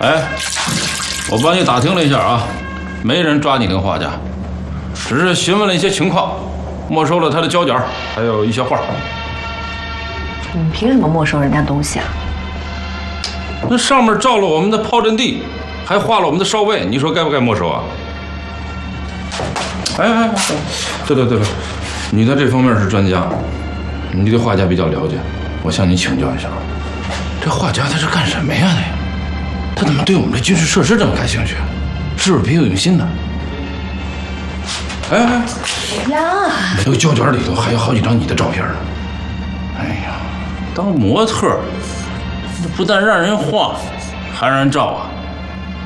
哎，我帮你打听了一下啊，没人抓你那个画家，只是询问了一些情况，没收了他的胶卷，还有一些画。 你们凭什么没收人家东西啊？ 那上面照了我们的炮阵地，还画了我们的哨位，你说该不该没收啊？哎，对，你在这方面是专家，你对画家比较了解，我向你请教一下，这画家他是干什么呀？他怎么对我们这军事设施这么感兴趣？是不是别有用心呢？哎， 呀， 这个胶卷里头还有好几张你的照片呢。哎呀，当模特，不但让人画，还让人照啊！